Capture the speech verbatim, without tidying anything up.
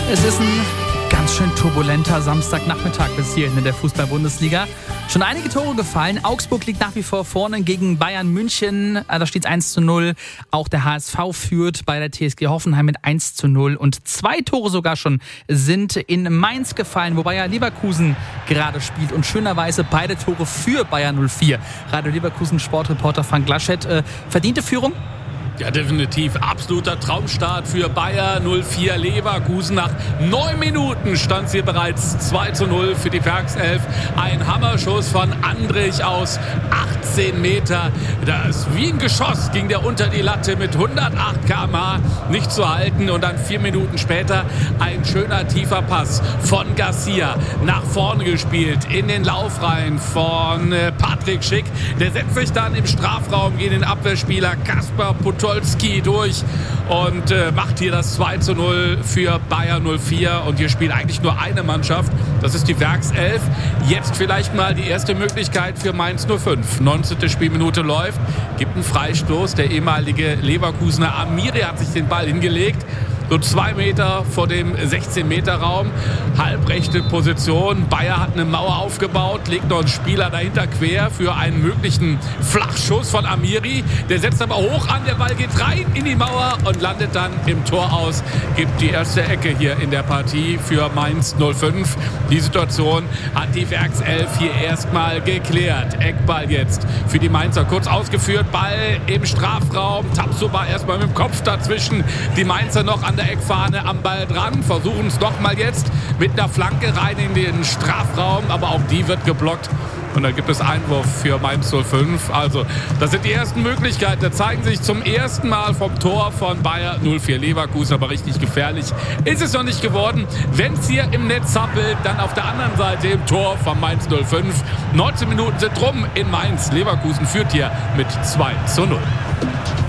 Es ist ein ganz schön turbulenter Samstagnachmittag bis hierhin in der Fußball-Bundesliga. Schon einige Tore gefallen. Augsburg liegt nach wie vor vorne gegen Bayern München. Da steht es eins zu null. Auch der H S V führt bei der T S G Hoffenheim mit eins zu null. Und zwei Tore sogar schon sind in Mainz gefallen, wo Bayer Leverkusen gerade spielt. Und schönerweise beide Tore für Bayer null vier. Radio Leverkusen Sportreporter Frank Laschet. Äh, verdiente Führung? Ja, definitiv. Absoluter Traumstart für Bayer null vier Leverkusen. Nach neun Minuten stand es hier bereits zwei zu null für die Werkself. Ein Hammerschuss von Andrich aus achtzehn Meter. Das wie ein Geschoss ging der unter die Latte mit hundertacht Kilometer pro Stunde nicht zu halten. Und dann vier Minuten später ein schöner tiefer Pass von Garcia nach vorne gespielt in den Laufreihen von Patrick Schick. Der setzt sich dann im Strafraum gegen den Abwehrspieler Kaspar Podolski durch und äh, macht hier das zwei zu null für Bayer null vier. Und hier spielt eigentlich nur eine Mannschaft, das ist die Werkself. Jetzt vielleicht mal die erste Möglichkeit für Mainz null fünf. neunzehnte Spielminute läuft, gibt einen Freistoß. Der ehemalige Leverkusener Amiri hat sich den Ball hingelegt. So zwei Meter vor dem sechzehn Meter Raum. Halbrechte Position. Bayer hat eine Mauer aufgebaut, legt noch einen Spieler dahinter quer für einen möglichen Flachschuss von Amiri. Der setzt aber hoch an, der Ball geht rein in die Mauer und landet dann im Tor aus. Gibt die erste Ecke hier in der Partie für Mainz null fünf. Die Situation hat die Werkself hier erstmal geklärt. Eckball jetzt für die Mainzer. Kurz ausgeführt, Ball im Strafraum. Tapsoba erstmal mit dem Kopf dazwischen. Die Mainzer noch an der Eckfahne am Ball dran, versuchen es noch mal jetzt mit einer Flanke rein in den Strafraum, aber auch die wird geblockt und dann gibt es Einwurf für Mainz null fünf. Also das sind die ersten Möglichkeiten, da zeigen sich zum ersten Mal vom Tor von Bayer null vier Leverkusen, aber richtig gefährlich ist es noch nicht geworden. Wenn es hier im Netz zappelt, dann auf der anderen Seite im Tor von Mainz null fünf. neunzehn Minuten sind rum in Mainz. Leverkusen führt hier mit zwei zu null.